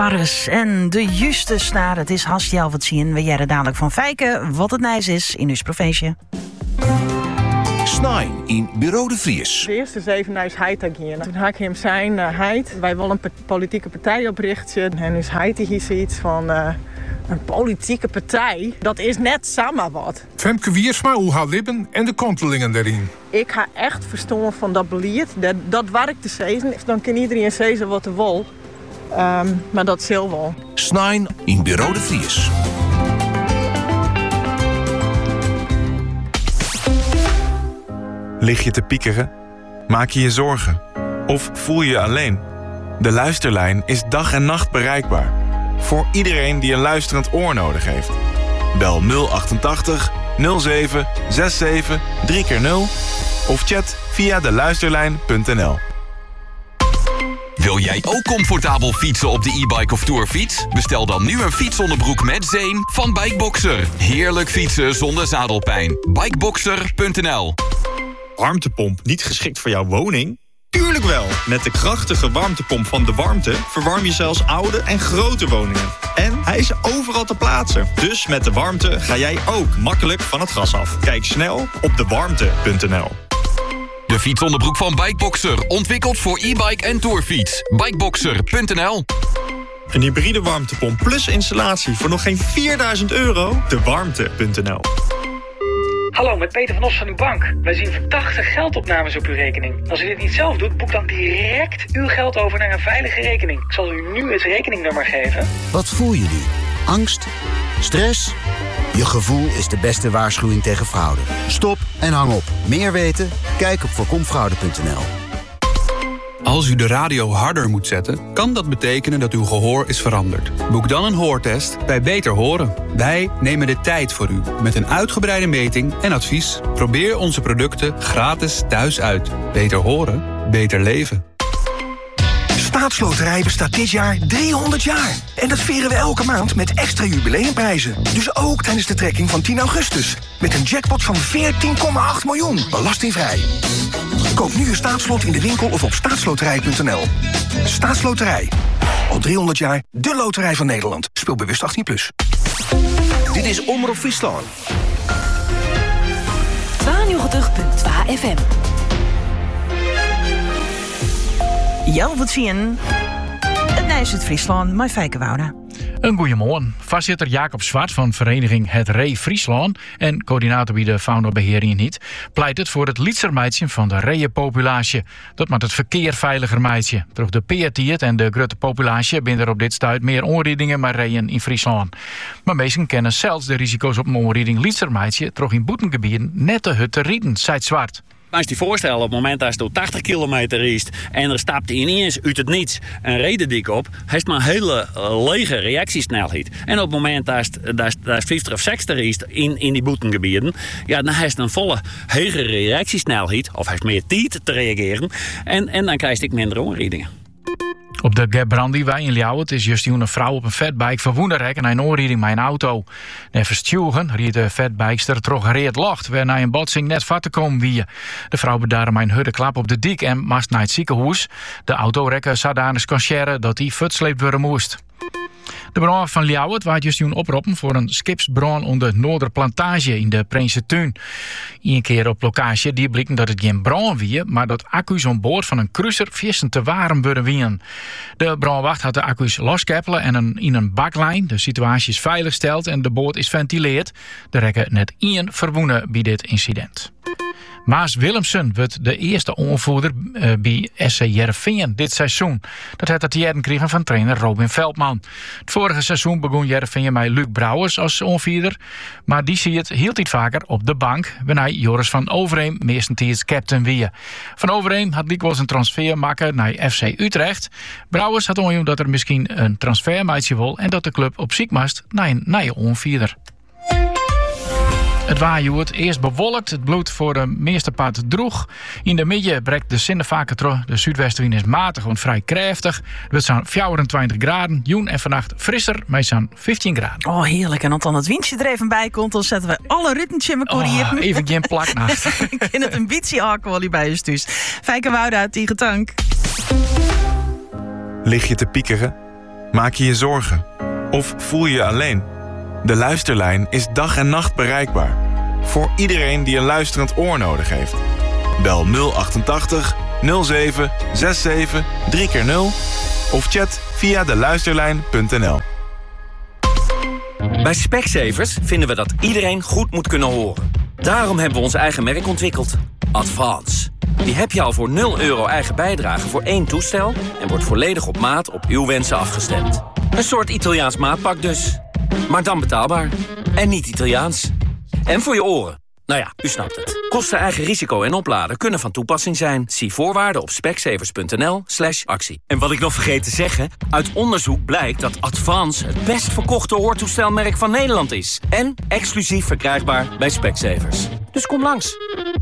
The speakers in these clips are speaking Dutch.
Paris en de Justus naar. Het is Hasjel wat zien. We jaren dadelijk van Fijken wat het nijs is in uw provincie. Snijn in Bureau de Vries. De eerste 7 is Heid gaan. Toen had ik hem zijn Heid. Wij willen een politieke partij oprichten. En dus Heid hier zoiets van een politieke partij. Dat is net samen wat. Femke Wiersma, hoe haar lippen en de kontelingen erin. Ik ga echt verstaan van dat beleid. Dat werkt te zezen. Dan kan iedereen zezen wat er wil. Maar dat zal wel. Snijn in Bureau de Vries. Lig je te piekeren? Maak je je zorgen? Of voel je je alleen? De Luisterlijn is dag en nacht bereikbaar. Voor iedereen die een luisterend oor nodig heeft. Bel 088 07 67 3x0 of chat via deluisterlijn.nl. Wil jij ook comfortabel fietsen op de e-bike of tourfiets? Bestel dan nu een fietsonderbroek met zeem van Bikeboxer. Heerlijk fietsen zonder zadelpijn. Bikeboxer.nl. Warmtepomp niet geschikt voor jouw woning? Tuurlijk wel! Met de krachtige warmtepomp van De Warmte verwarm je zelfs oude en grote woningen. En hij is overal te plaatsen. Dus met De Warmte ga jij ook makkelijk van het gas af. Kijk snel op dewarmte.nl. De fietsonderbroek van Bikeboxer. Ontwikkeld voor e-bike en tourfiets. Bikeboxer.nl. Een hybride warmtepomp plus installatie voor nog geen €4.000? Dewarmte.nl. Hallo, met Peter van Os van uw bank. Wij zien verdachte geldopnames op uw rekening. Als u dit niet zelf doet, boek dan direct uw geld over naar een veilige rekening. Ik zal u nu het rekeningnummer geven. Wat voel je nu? Angst? Stress? Je gevoel is de beste waarschuwing tegen fraude. Stop en hang op. Meer weten? Kijk op voorkomfraude.nl. Als u de radio harder moet zetten, kan dat betekenen dat uw gehoor is veranderd. Boek dan een hoortest bij Beter Horen. Wij nemen de tijd voor u met een uitgebreide meting en advies. Probeer onze producten gratis thuis uit. Beter horen, beter leven. Staatsloterij bestaat dit jaar 300 jaar. En dat vieren we elke maand met extra jubileumprijzen. Dus ook tijdens de trekking van 10 augustus. Met een jackpot van 14,8 miljoen. Belastingvrij. Koop nu je staatslot in de winkel of op staatsloterij.nl. Staatsloterij. Al 300 jaar de loterij van Nederland. Speel bewust 18+. Dit is Omroep Friesland. 92.2 FM. Jou wat zien. Het nijs uit Friesland, mijn Fijke Wouda. Een goeiemorgen. Voorzitter Jacob Zwart van vereniging Het Ree Friesland en coördinator bij de faunabeheering niet pleit het voor het lietsermeidje van de reeënpopulatie. Dat maakt het verkeer veiliger meidje. Door de peertiert en de grote populatie binnen er op dit stuit meer onriedingen maar reeën in Friesland. Maar meesten kennen zelfs de risico's op een onrieding lietsermeidje toch in boetengebieden net te hut te rieden, zei Zwart. Als je voorstelt, op het moment dat je 80 kilometer is en er stapt ineens uit het niets een redendik op, heeft maar een hele lege reactiesnelheid. En op het moment dat je 50 of 60 is in die boetengebieden, ja, dan heeft een volle hogere reactiesnelheid, of heeft meer tijd te reageren, en dan krijg je minder onriedingen. Op de Gebrandyweg in Ljouwert is juist een vrouw op een fatbike verwoenderrek en een oorrieding met een auto. Even stjoegen riet de fatbikester toch reed locht, waarna een botsing net vat te komen wie. De vrouw bedaarde mijn hudde klap op de dik en mast naar het ziekenhuis. De autorekker zodanig kon scheren dat hij futsleept worden moest. De brand van Ljouwert waait juist een oproepen voor een skipsbrand onder Noorderplantage in de Prinsentuin. Eén keer op locatie die bleken dat het geen brand wie, maar dat accu's aan boord van een cruiser vissen te warm worden wien. De brandwacht had de accu's loskeppelen en in een baklijn. De situatie is veilig gesteld en de boot is ventileerd. Er rekken net 1 verwoenen bij dit incident. Maas Willemsen wordt de eerste onvoerder bij SC Heerenveen dit seizoen. Dat had het jaren kregen van trainer Robin Veldman. Het vorige seizoen begon Heerenveen met Luc Brouwers als onvoerder. Maar die zie je het heel iets vaker op de bank, wanneer Joris van Overheem meestentijds captain wie. Van Overheem had Liek wel een transfer maken naar FC Utrecht. Brouwers had onjoen dat er misschien een transfermeidje wil en dat de club op ziek moest naar een nieuwe onvoerder. Het waaien eerst bewolkt, het bloed voor de meeste part droeg. In de midden breekt de zinnen vaker terug. De zuidwestenwind is matig en vrij krachtig. Het wordt zo'n 24 graden. Joen en vannacht frisser, met zo'n 15 graden. Oh, heerlijk. En als dan het windje er even bij komt, dan zetten we alle ritmetjes in elkaar. Even geen plaknacht. Ik ken het een beetje alcohol bij je stuus. Fijke Wouda, Tigetank. Lig je te piekeren? Maak je je zorgen? Of voel je je alleen? De Luisterlijn is dag en nacht bereikbaar. Voor iedereen die een luisterend oor nodig heeft. Bel 088 07 67 3x0 of chat via deluisterlijn.nl. Bij Specsavers vinden we dat iedereen goed moet kunnen horen. Daarom hebben we ons eigen merk ontwikkeld. Advance. Die heb je al voor €0 eigen bijdrage voor 1 toestel en wordt volledig op maat op uw wensen afgestemd. Een soort Italiaans maatpak dus. Maar dan betaalbaar. En niet Italiaans. En voor je oren. Nou ja, u snapt het. Kosten, eigen risico en opladen kunnen van toepassing zijn. Zie voorwaarden op specsavers.nl/actie. En wat ik nog vergeet te zeggen, uit onderzoek blijkt dat Advance het best verkochte hoortoestelmerk van Nederland is. En exclusief verkrijgbaar bij Specsavers. Dus kom langs.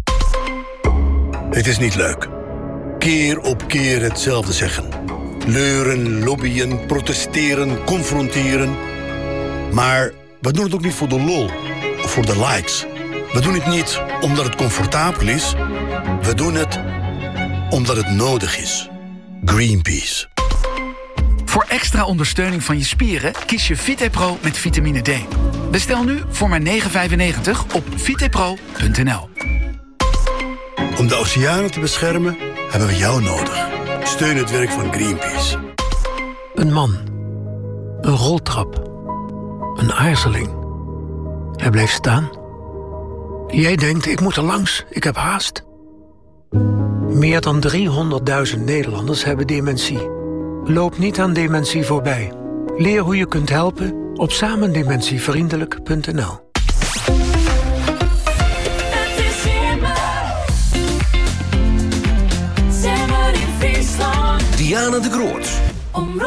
Het is niet leuk. Keer op keer hetzelfde zeggen. Leuren, lobbyen, protesteren, confronteren. Maar we doen het ook niet voor de lol of voor de likes. We doen het niet omdat het comfortabel is. We doen het omdat het nodig is. Greenpeace. Voor extra ondersteuning van je spieren kies je VitePro met vitamine D. Bestel nu voor maar €9,95 op vitepro.nl. Om de oceanen te beschermen hebben we jou nodig. Steun het werk van Greenpeace. Een man. Een roltrap. Een aarzeling. Hij bleef staan. Jij denkt, ik moet er langs, ik heb haast. Meer dan 300.000 Nederlanders hebben dementie. Loop niet aan dementie voorbij. Leer hoe je kunt helpen op samendementievriendelijk.nl. Diana de Groot.